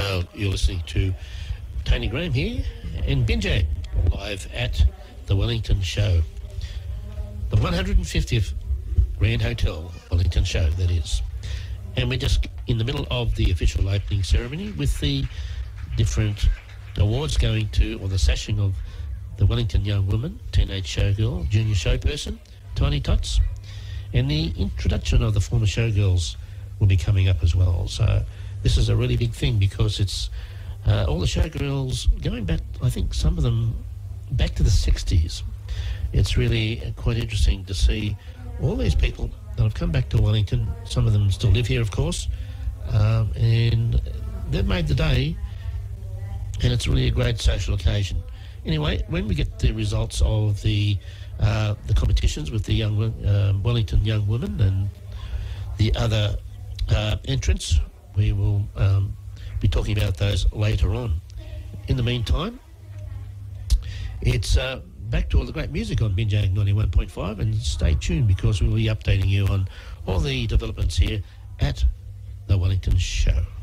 You're listening to Tony Graham here in Binjag, live at the Wellington Show. The 150th Grand Hotel Wellington Show, that is. And we're just in the middle of the official opening ceremony with the different awards going to, or the sashing of the Wellington Young Woman, Teenage Showgirl, Junior Showperson, Tiny Tots, and the introduction of the former Showgirls will be coming up as well. So this is a really big thing because it's all the Showgirls going back, I think some of them back to the 60s. It's really quite interesting to see all these people that have come back to Wellington. Some of them still live here, of course, and they've made the day, and it's really a great social occasion. Anyway, when we get the results of the competitions with the young Wellington young women and the other entrants, we will be talking about those later on. In the meantime, it's back to all the great music on Binjag 91.5, and stay tuned because we'll be updating you on all the developments here at the Wellington Show.